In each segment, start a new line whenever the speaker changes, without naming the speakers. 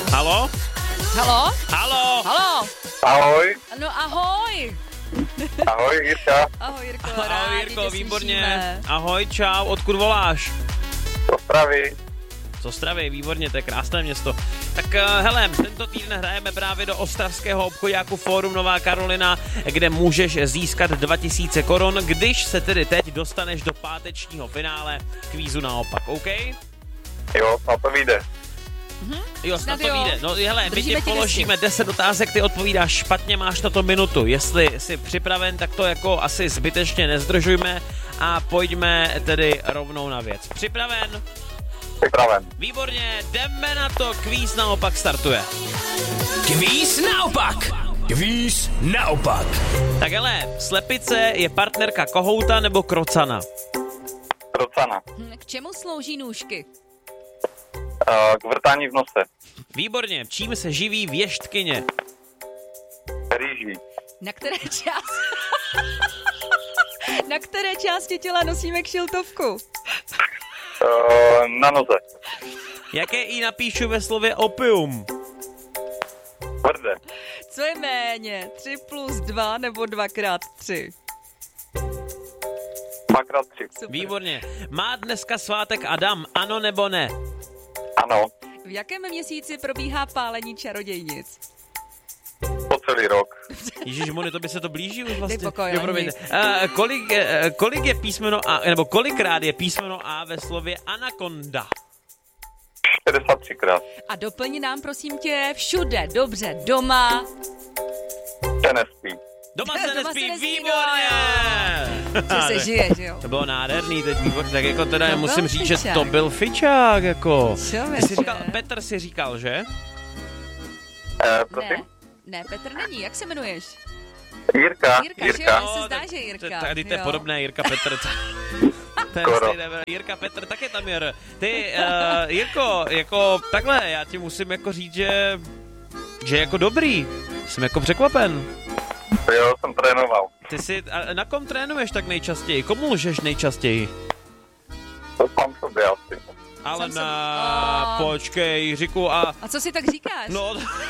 Halo?
Halo?
Halo?
Halo?
Ahoj.
No ahoj.
Ahoj, Jirka.
Ahoj Jirko,
Ahoj Jirko, výborně. Ahoj, čau, odkud voláš?
Z Ostravy.
Z Ostravy, výborně, to je krásné město. Tak hele, tento týden hrajeme právě do ostravského obchoďáku Fórum Nová Karolina, kde můžeš získat 2000 korun, když se tedy teď dostaneš do pátečního finále kvízu naopak, OK?
Jo, na to vyjde.
Jo, snad to
jo.
vyjde. No hele, my
Držíme
ti
ti
položíme 10 otázek, ty odpovídáš špatně, máš na to minutu. Jestli jsi připraven, tak to jako asi zbytečně nezdržujme a pojďme tedy rovnou na věc. Připraven?
Připraven.
Výborně, jdeme na to, kvíz naopak startuje.
Kvíz naopak! Kvíz naopak!
Tak hele, slepice je partnerka kohouta nebo krocana?
Krocana.
K čemu slouží nůžky?
K vrtání v nose.
Výborně, čím se živí věštkyně?
Rýží.
Na které Na které části těla nosíme kšiltovku?
Na noze.
Jaké i napíšu ve slově opium?
Tvrdé.
Co je méně? 3 + 2 nebo 2x3?
2x3.
Super.
Výborně. Má dneska svátek Adam, ano nebo ne?
Ano.
V jakém měsíci probíhá pálení čarodějnic?
Po celý rok.
Ježišmony, to by se to blíží už vlastně.
Dej pokoj,
Jo, promiňte. Kolik je písmeno A, nebo kolikrát je písmeno A ve slově anakonda?
63krát.
A doplň nám, prosím tě, všude, dobře, doma.
Se nespí.
Doma se
Doma
nespí,
se nespí,
výborně!
Že se žije, že jo?
To bylo nádherný teď, výborně. Tak jako teda
To
musím
byl
říct, že
fičák.
to byl fičák, jako.
Člověče.
Ty jsi říkal, Petr si říkal, že?
Prosím?
Ne, Petr není, jak se jmenuješ?
Jirka.
Jirka, že jo? Mně se zdá, že Jirka.
Tady to je
jo.
podobné, Jirka Petr. To je
Skoro.
stejné, Jirka Petr, tak je tam Jir. Ty, Jirko, jako takhle, já ti musím jako říct, že je jako dobrý. Jsem jako překvapen.
Jo, jsem trénoval.
Ty si, a na kom trénuješ tak nejčastěji? Komu lžeš nejčastěji?
To mám sobě asi.
Ale
Sám
na,
sobě.
počkej, Jiříku, a
A co si tak říkáš?
no,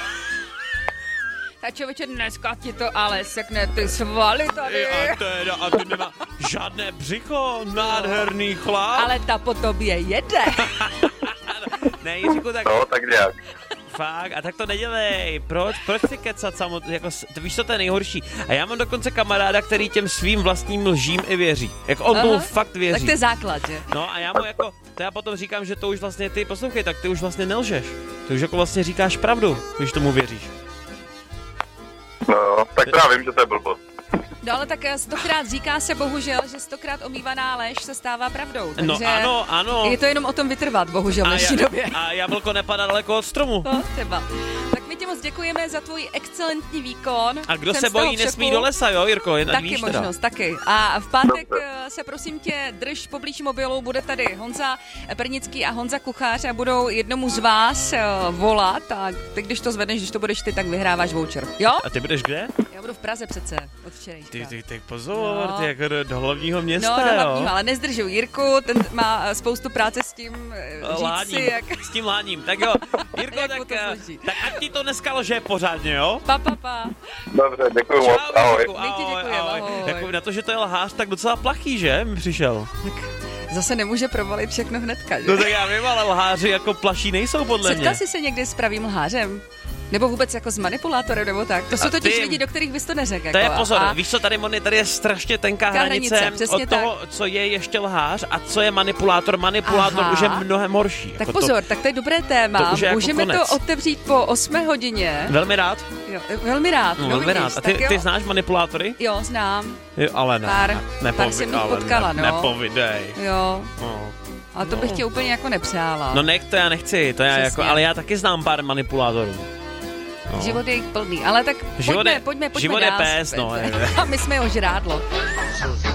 A člověče, dneska ti to ale sekne ty svaly tady.
a ty nemá žádné břicho, nádherný chlap.
Ale ta po tobě jede.
Ne, Jiříku, tak
No, tak nějak.
fakt, a tak to nedělej. Proč si kecat samotný, jako, ty víš, co to je nejhorší. A já mám dokonce kamaráda, který těm svým vlastním lžím i věří. Jak on tomu fakt
Tak
věří.
to je základ, že?
No a já mu jako, to já potom říkám, že to už vlastně ty, poslouchej, tak ty už vlastně nelžeš. Ty už jako vlastně říkáš pravdu, když tomu věříš.
No, tak já vím, že to je blbost.
No ale tak 100krát říká se bohužel, že 100krát omývaná lež se stává pravdou. Takže
No ano.
je to jenom o tom vytrvat, bohužel v dnešní době.
A jablko nepadá daleko od stromu.
No, třeba. Tak my ti moc děkujeme za tvůj excelentní výkon.
A kdo
Jsem
se
z toho
bojí,
v šoku.
nesmí do lesa, jo, Jirko? Jen ať
Taky
víš
možnost,
teda.
taky. A v pátek
Dobře.
se prosím tě drž poblíž mobilu, bude tady Honza Pernický a Honza Kuchař a budou jednomu z vás volat a ty, když to zvedneš, když to budeš ty, tak vyhráváš voucher. Jo?
A ty budeš kde?
Já budu v Praze přece od včerejška.
Ty pozor,
No.
ty jako do hlavního města,
No, do
jo.
hlavního, ale nezdržuj Jirku, ten má spoustu práce s tím říct
Láním,
si, jak...
s tím láním. Tak jo, Jirko,
Jak
tak,
mu to sluší.
tak ať ti to dneska lže pořádně, jo?
Pa.
Dobře, děkuji moc.
Čau,
Ahoj.
Jirku,
My ti děkujeme, ahoj.
Jako na to, že to je lhář, tak docela plachý, že? Mi přišel.
Zase nemůže provalit všechno hnedka, že?
No tak já vím, ale lháři jako plaší nejsou podle mě.
Setkal jsi se někdy s pravým lhářem? Nebo vůbec jako s manipulátorem, nebo tak? To jsou
A
totiž
ty-
lidi, do kterých bys to neřekl.
To je
jako,
pozor,
a
víš co, tady je strašně tenká
Tenká
hranice
hranice, přesně
od toho, co je ještě lhář a co je manipulátor. Manipulátor
Aha.
už je mnohem horší.
Tak
jako
pozor, tak to je dobré téma.
to už je jako
Můžeme
konec.
to otevřít po 8 hodině.
Velmi rád.
Jo, velmi rád.
No,
No,
velmi
vidíš,
rád. A
tak jo.
ty znáš manipulátory?
Jo, znám.
Jo, ale ne.
Pár jsem jich potkala, no.
Nepovidej.
Jo,
No.
ale to bych tě úplně jako nepřála.
No ne, to já nechci, to já
Přesně.
jako, ale já taky znám pár manipulátorů. No.
Život je jich plný, ale tak
Život je-
pojďme
život je
dál.
pés, no.
A my jsme jeho žrádlo.